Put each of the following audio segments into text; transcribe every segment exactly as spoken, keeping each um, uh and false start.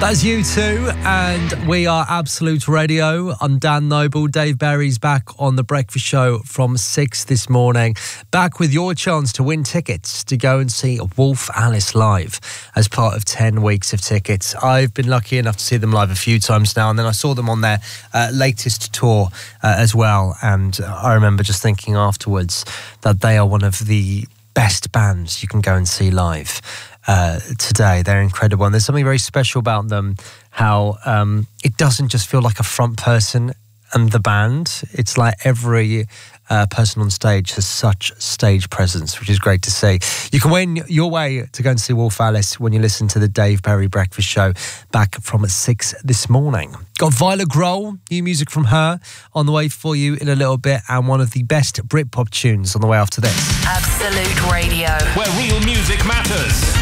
That's you too, and we are Absolute Radio. I'm Dan Noble. Dave Berry's back on The Breakfast Show from six this morning. Back with your chance to win tickets to go and see Wolf Alice live as part of ten weeks of tickets. I've been lucky enough to see them live a few times now, and then I saw them on their uh, latest tour uh, as well. And I remember just thinking afterwards that they are one of the best bands you can go and see live. Uh, today. They're incredible, and there's something very special about them, how um, it doesn't just feel like a front person and the band. It's like every uh, person on stage has such stage presence, which is great to see. You can win your way to go and see Wolf Alice when you listen to the Dave Berry Breakfast Show back from six this morning. Got Violet Grohl, new music from her on the way for you in a little bit, and one of the best Britpop tunes on the way after this. Absolute Radio, where real music matters.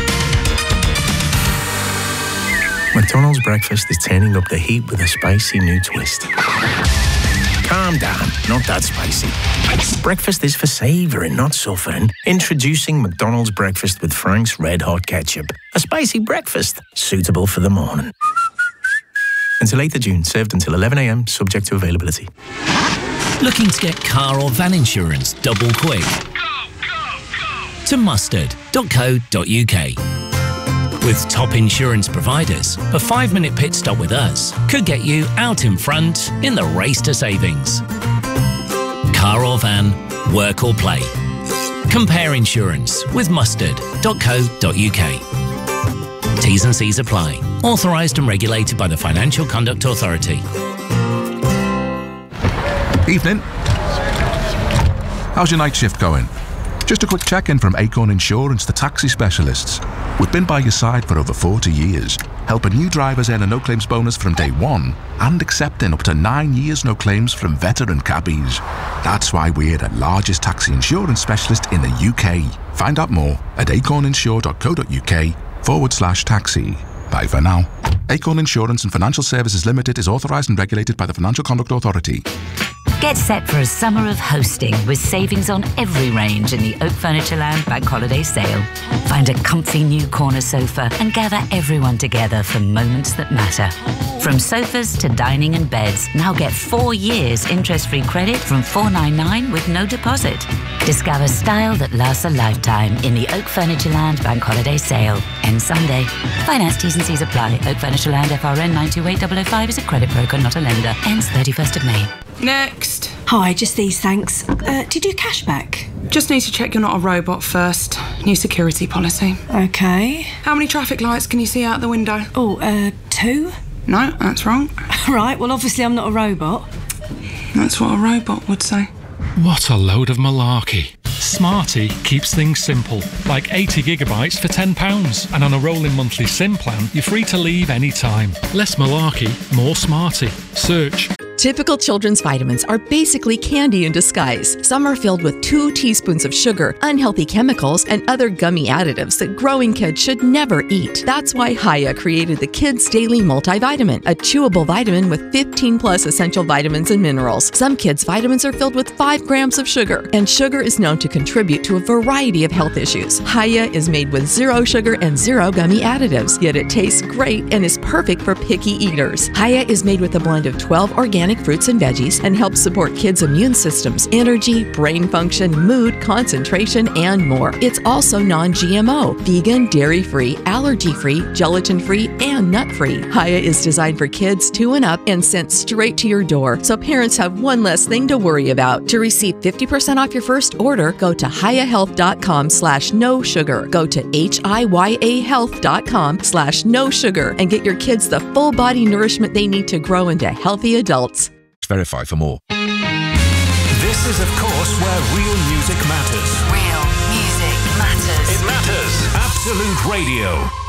McDonald's breakfast is turning up the heat with a spicy new twist. Calm down, not that spicy. Breakfast is for savouring, not suffering. Introducing McDonald's breakfast with Frank's Red Hot Ketchup. A spicy breakfast, suitable for the morning. Until eighth of June, served until eleven a m, subject to availability. Looking to get car or van insurance double quick? Go, go, go. To mustard dot co dot u k. With top insurance providers, a five-minute pit stop with us could get you out in front in the race to savings. Car or van, work or play. Compare insurance with mustard dot co dot u k. T's and C's apply. Authorised and regulated by the Financial Conduct Authority. Evening. How's your night shift going? Just a quick check-in from Acorn Insurance, the taxi specialists. We've been by your side for over forty years, helping new drivers earn a no-claims bonus from day one and accepting up to nine years no claims from veteran cabbies. That's why we're the largest taxi insurance specialist in the U K. Find out more at acorninsure dot co dot u k forward slash taxi. Bye for now. Acorn Insurance and Financial Services Limited is authorised and regulated by the Financial Conduct Authority. Get set for a summer of hosting with savings on every range in the Oak Furnitureland Bank Holiday Sale. Find a comfy new corner sofa and gather everyone together for moments that matter. From sofas to dining and beds, now get four years interest-free credit from four ninety-nine with no deposit. Discover style that lasts a lifetime in the Oak Furnitureland Bank Holiday Sale. End Sunday. Finance T's and C's apply. Oak Furnitureland F R N nine two eight zero zero five is a credit broker, not a lender. Ends thirty-first of May. Next. Hi, just these, thanks. Uh, do you do cashback? Just need to check you're not a robot first. New security policy. Okay. How many traffic lights can you see out the window? Oh, uh, two? No, that's wrong. Right, well, obviously I'm not a robot. That's what a robot would say. What a load of malarkey. Smarty keeps things simple, like eighty gigabytes for ten pounds. And on a rolling monthly SIM plan, you're free to leave any time. Less malarkey, more smarty. Search. Typical children's vitamins are basically candy in disguise. Some are filled with two teaspoons of sugar, unhealthy chemicals, and other gummy additives that growing kids should never eat. That's why Hiya created the Kids Daily Multivitamin, a chewable vitamin with fifteen plus essential vitamins and minerals. Some kids' vitamins are filled with five grams of sugar, and sugar is known to contribute to a variety of health issues. Hiya is made with zero sugar and zero gummy additives, yet it tastes great and is perfect for picky eaters. Hiya is made with a blend of twelve organic fruits and veggies and helps support kids' immune systems, energy, brain function, mood, concentration, and more. It's also non G M O, vegan, dairy-free, allergy-free, gelatin-free, and nut-free. Hiya is designed for kids two and up and sent straight to your door, so parents have one less thing to worry about. To receive fifty percent off your first order, go to hiyahealth.com slash no sugar. Go to H-I-Y-A health.com slash no sugar and get your kids the full body nourishment they need to grow into healthy adults. Verify for more. This is, of course, where real music matters. Real music matters. It matters. Absolute Radio.